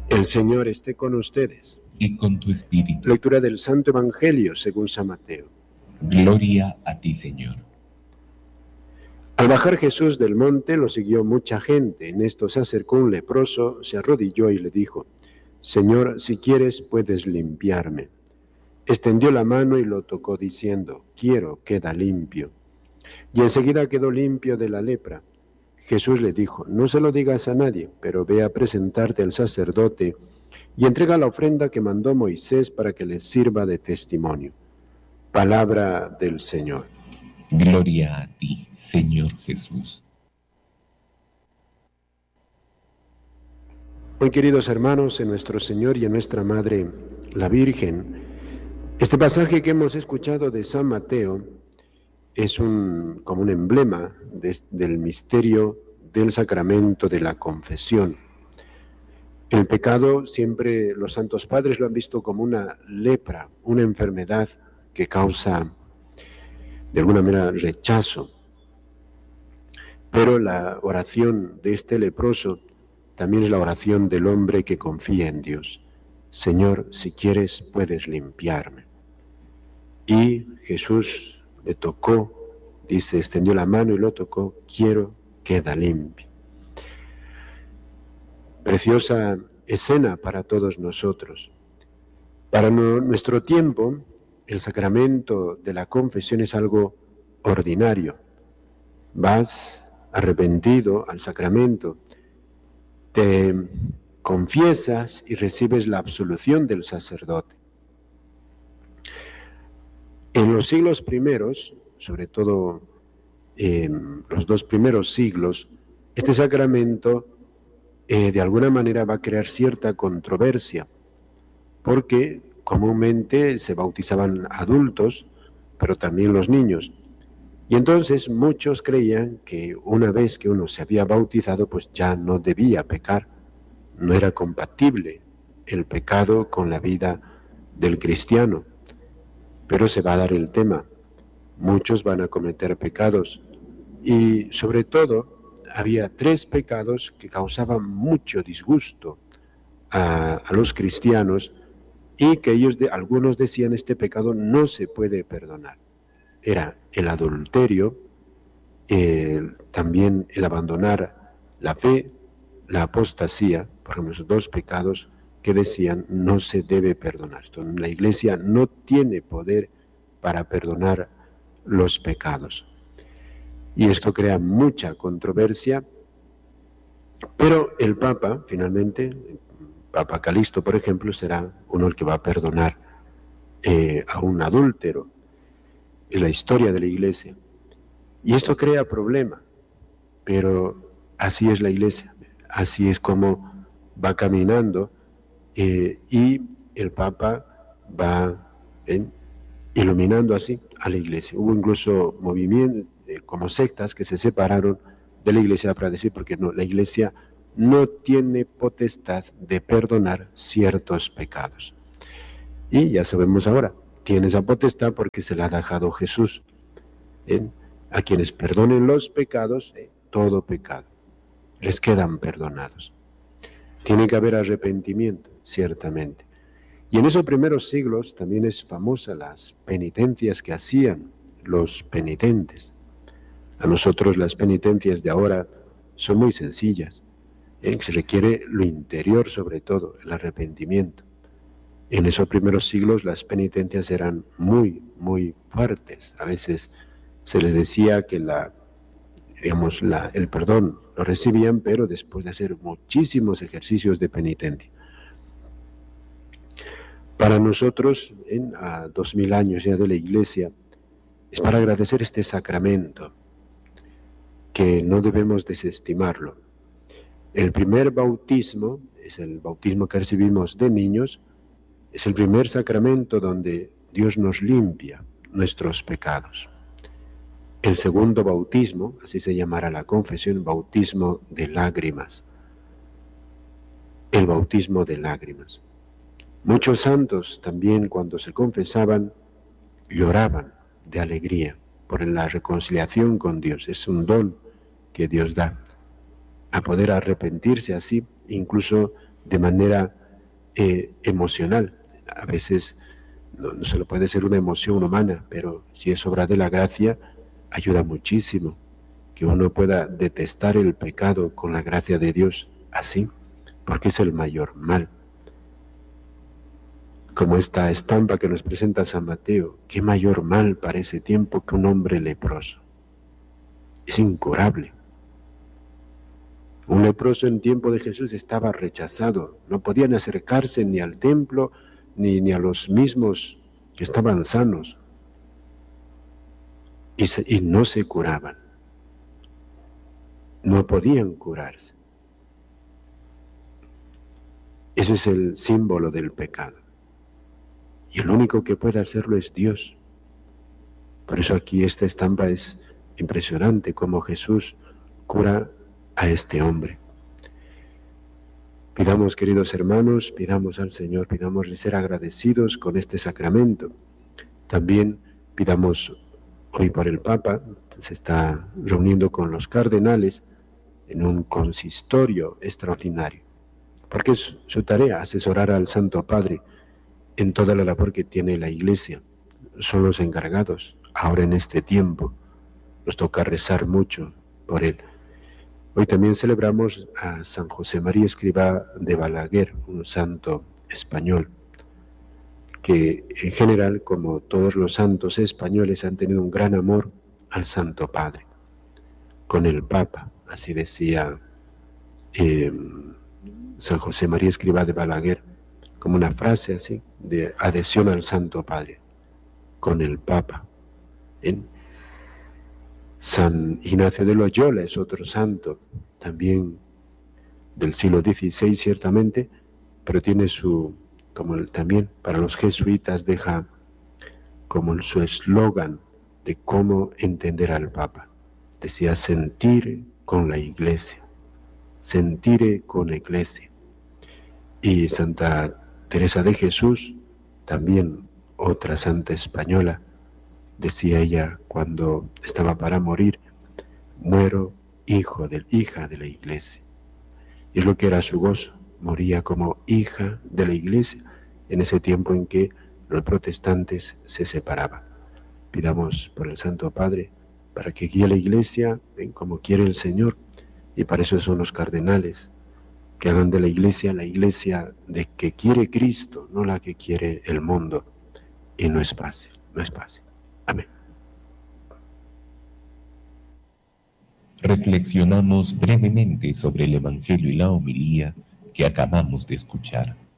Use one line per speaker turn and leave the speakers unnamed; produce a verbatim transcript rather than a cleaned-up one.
El Señor esté con ustedes.
Y con tu espíritu.
Lectura del Santo Evangelio según San Mateo.
Gloria a ti, Señor.
Al bajar Jesús del monte lo siguió mucha gente. En esto se acercó un leproso, se arrodilló y le dijo: Señor, si quieres puedes limpiarme. Extendió la mano y lo tocó diciendo: quiero, queda limpio. Y enseguida quedó limpio de la lepra. Jesús le dijo: no se lo digas a nadie, pero ve a presentarte al sacerdote y entrega la ofrenda que mandó Moisés para que les sirva de testimonio. Palabra del Señor.
Gloria a ti, Señor Jesús.
Hoy, queridos hermanos, en nuestro Señor y en nuestra Madre, la Virgen, este pasaje que hemos escuchado de San Mateo es un, como un emblema de, del misterio del sacramento de la confesión. El pecado siempre los santos padres lo han visto como una lepra, una enfermedad que causa de alguna manera rechazo. Pero la oración de este leproso también es la oración del hombre que confía en Dios. Señor, si quieres puedes limpiarme. Y Jesús le tocó, dice, extendió la mano y lo tocó, quiero, queda limpio. Preciosa escena para todos nosotros. Para no, nuestro tiempo, el sacramento de la confesión es algo ordinario. Vas arrepentido al sacramento, te confiesas y recibes la absolución del sacerdote. En los siglos primeros, sobre todo en eh, los dos primeros siglos, este sacramento eh, de alguna manera va a crear cierta controversia, porque comúnmente se bautizaban adultos, pero también los niños. Y entonces muchos creían que una vez que uno se había bautizado, pues ya no debía pecar, no era compatible el pecado con la vida del cristiano. Pero se va a dar el tema, muchos van a cometer pecados, y sobre todo había tres pecados que causaban mucho disgusto a, a los cristianos, y que ellos, de, algunos decían, este pecado no se puede perdonar. Era el adulterio, el, también el abandonar la fe, la apostasía, por ejemplo, esos dos pecados que decían no se debe perdonar. Entonces, la Iglesia no tiene poder para perdonar los pecados. Y esto crea mucha controversia, pero el Papa, finalmente, el Papa Calixto, por ejemplo, será uno el que va a perdonar eh, a un adúltero en la historia de la Iglesia. Y esto crea problema, pero así es la Iglesia, así es como va caminando, eh, y el Papa va eh, iluminando así a la Iglesia. Hubo incluso movimientos eh, como sectas que se separaron de la Iglesia para decir, porque no, la Iglesia no tiene potestad de perdonar ciertos pecados. Y ya sabemos ahora, tiene esa potestad porque se la ha dejado Jesús. ¿eh? A quienes perdonen los pecados, ¿eh? todo pecado, les quedan perdonados. Tiene que haber arrepentimiento, ciertamente. Y en esos primeros siglos también es famosa las penitencias que hacían los penitentes. A nosotros las penitencias de ahora son muy sencillas. ¿eh? Se requiere lo interior sobre todo, el arrepentimiento. En esos primeros siglos las penitencias eran muy, muy fuertes. A veces se les decía que la, digamos, la, el perdón lo recibían, pero después de hacer muchísimos ejercicios de penitencia. Para nosotros, en, a dos mil años ya de la Iglesia, es para agradecer este sacramento, que no debemos desestimarlo. El primer bautismo, es el bautismo que recibimos de niños, es el primer sacramento donde Dios nos limpia nuestros pecados. El segundo bautismo, así se llamará la confesión, bautismo de lágrimas. El bautismo de lágrimas. Muchos santos también cuando se confesaban lloraban de alegría por la reconciliación con Dios. Es un don que Dios da a poder arrepentirse así, incluso de manera eh, emocional. A veces no, no solo puede ser una emoción humana, pero si es obra de la gracia, ayuda muchísimo que uno pueda detestar el pecado con la gracia de Dios así, porque es el mayor mal. Como esta estampa que nos presenta San Mateo, qué mayor mal para ese tiempo que un hombre leproso. Es incurable. Un leproso en tiempo de Jesús estaba rechazado, no podían acercarse ni al templo ni, ni a los mismos que estaban sanos y, se, y no se curaban, no podían curarse. Eso es el símbolo del pecado y el único que puede hacerlo es Dios. Por eso aquí esta estampa es impresionante, como Jesús cura a este hombre. Pidamos, queridos hermanos, pidamos al Señor, pidamos ser agradecidos con este sacramento. También pidamos hoy por el Papa, se está reuniendo con los cardenales en un consistorio extraordinario, porque es su tarea asesorar al Santo Padre en toda la labor que tiene la Iglesia. Son los encargados. Ahora en este tiempo nos toca rezar mucho por él. Hoy también celebramos a San José María Escrivá de Balaguer, un santo español, que en general, como todos los santos españoles, han tenido un gran amor al Santo Padre, con el Papa, así decía eh, San José María Escrivá de Balaguer, como una frase así, de adhesión al Santo Padre, con el Papa. ¿Eh? San Ignacio de Loyola es otro santo, también del siglo dieciséis ciertamente, pero tiene su, como el, también para los jesuitas deja como su eslogan de cómo entender al Papa. Decía, sentir con la Iglesia, sentir con la Iglesia. Y Santa Teresa de Jesús, también otra santa española, decía ella cuando estaba para morir, muero hijo de, hija de la Iglesia. Y es lo que era su gozo, moría como hija de la Iglesia en ese tiempo en que los protestantes se separaban. Pidamos por el Santo Padre para que guíe a la Iglesia en como quiere el Señor, y para eso son los cardenales, que hagan de la Iglesia la Iglesia de que quiere Cristo, no la que quiere el mundo. Y no es fácil, no es fácil. Amén.
Reflexionamos brevemente sobre el Evangelio y la homilía que acabamos de escuchar.